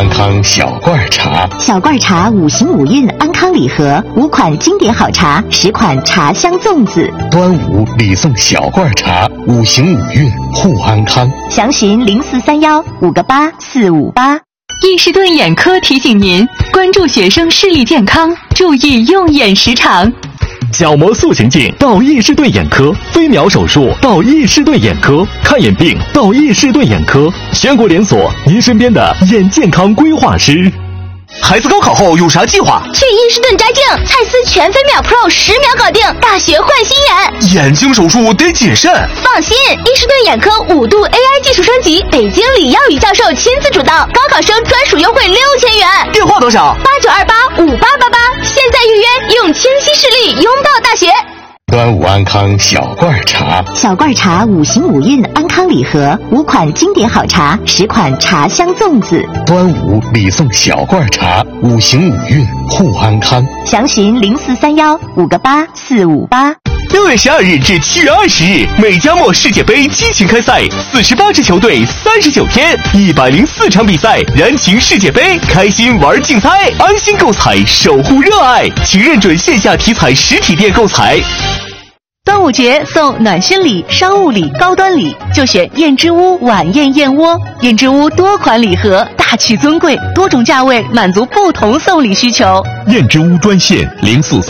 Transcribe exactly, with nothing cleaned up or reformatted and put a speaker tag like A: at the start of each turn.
A: 安康小罐茶，
B: 小罐茶五行五运安康礼盒，五款经典好茶，十款茶香粽子。
A: 端午礼送小罐茶，五行五运护安康。
B: 详询零四三幺五个八四五八。
C: 易士顿眼科提醒您：关注学生视力健康，注意用眼时长。
D: 角膜塑形镜到易士顿眼科，飞秒手术到易士顿眼科，看眼病到易士顿眼科，全国连锁，您身边的眼健康规划师。
E: 孩子高考后有啥计划？
F: 去伊士顿摘镜，蔡司全飞秒 Pro 十秒搞定，大学换新眼。
E: 眼睛手术得谨慎。
F: 放心，伊士顿眼科五度 A I 技术升级，北京李耀宇教授亲自主导，高考生专属优惠六千元。
E: 电话多少？
F: 八九二八五八八八，现在预约，用清晰视力拥抱大学。
A: 端午安康小罐茶，
B: 小罐茶五行五运安康礼盒，五款经典好茶，十款茶香粽子。
A: 端午礼送小罐茶，五行五运护安康。
B: 详询零四三幺五个八四五八。
E: 六月十二日至七月二十日，美加墨世界杯激情开赛，四十八支球队，三十九天，一百零四场比赛，燃情世界杯，开心玩竞猜，安心购彩，守护热爱，请认准线下体彩实体店购彩。
C: 端午节送暖心礼、商务礼、高端礼，就选燕之屋晚宴燕窝。燕之屋多款礼盒，大气尊贵，多种价位，满足不同送礼需求。
D: 燕之屋专线零四三。